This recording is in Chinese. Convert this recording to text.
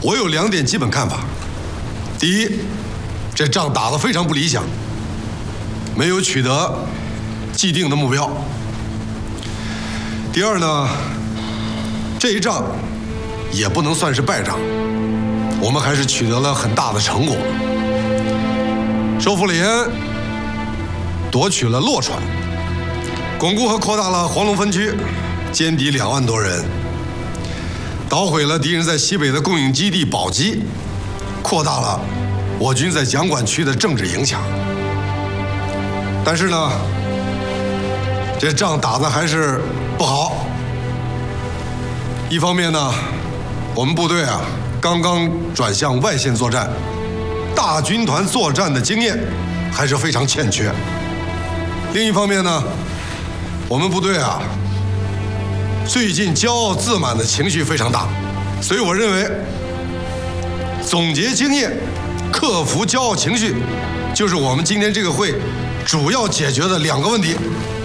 我有2点基本看法。第一，这仗打得非常不理想，没有取得既定的目标。第二呢，这一仗也不能算是败仗，我们还是取得了很大的成果。收复了延安，夺取了洛川，巩固和扩大了黄龙分区，歼敌2万多人，捣毁了敌人在西北的供应基地宝鸡，扩大了我军在蒋管区的政治影响。但是呢，这仗打得还是不好。一方面呢，我们部队刚刚转向外线作战，大军团作战的经验还是非常欠缺。另一方面呢，我们部队最近骄傲自满的情绪非常大，所以我认为总结经验，克服骄傲情绪，就是我们今天这个会主要解决的2个问题。